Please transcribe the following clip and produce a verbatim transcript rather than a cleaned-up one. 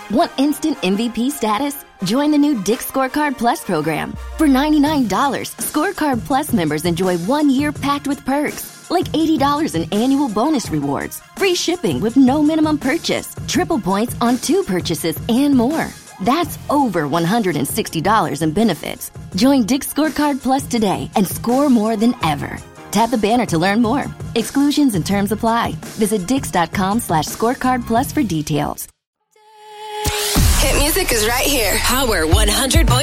Want instant M V P status? Join the new Dick's Scorecard Plus program. For ninety-nine dollars, Scorecard Plus members enjoy one year packed with perks, like eighty dollars in annual bonus rewards, free shipping with no minimum purchase, triple points on two purchases, and more. That's over one hundred sixty dollars in benefits. Join Dick's Scorecard Plus today and score more than ever. Tap the banner to learn more. Exclusions and terms apply. Visit dix.com slash scorecard plus for details. Hit music is right here. Power one hundred point